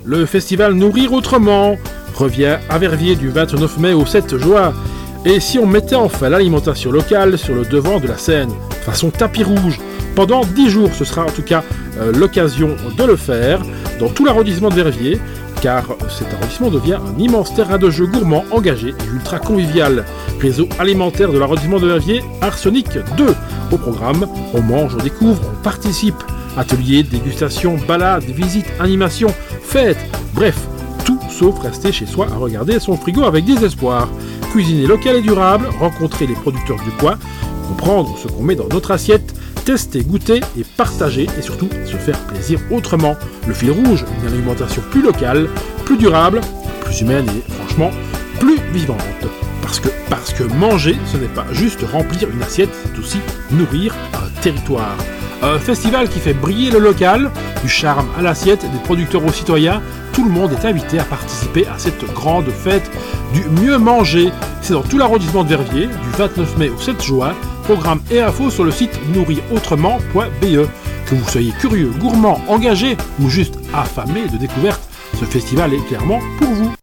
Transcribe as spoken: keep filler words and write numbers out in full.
Le festival Nourrir Autrement revient à Verviers du vingt-neuf mai au sept juin. Et si on mettait enfin l'alimentation locale sur le devant de la scène, façon tapis rouge, pendant dix jours, ce sera en tout cas euh, l'occasion de le faire dans tout l'arrondissement de Verviers, car cet arrondissement devient un immense terrain de jeu gourmand, engagé et ultra convivial. Réseau alimentaire de l'arrondissement de Verviers, Arsenic deux. Au programme, on mange, on découvre, on participe. Ateliers, dégustations, balades, visites, animations, fêtes, bref, tout sauf rester chez soi à regarder son frigo avec désespoir. Cuisiner local et durable, rencontrer les producteurs du coin, comprendre ce qu'on met dans notre assiette, tester, goûter et partager et surtout se faire plaisir autrement. Le fil rouge, une alimentation plus locale, plus durable, plus humaine et franchement plus vivante. Parce que, parce que manger, ce n'est pas juste remplir une assiette, c'est aussi nourrir un territoire. Un festival qui fait briller le local, du charme à l'assiette, des producteurs aux citoyens. Tout le monde est invité à participer à cette grande fête du mieux manger. C'est dans tout l'arrondissement de Verviers, du vingt-neuf mai au sept juin. Programme et infos sur le site nourrir autrement point b e. Que vous soyez curieux, gourmand, engagé ou juste affamé de découverte, ce festival est clairement pour vous.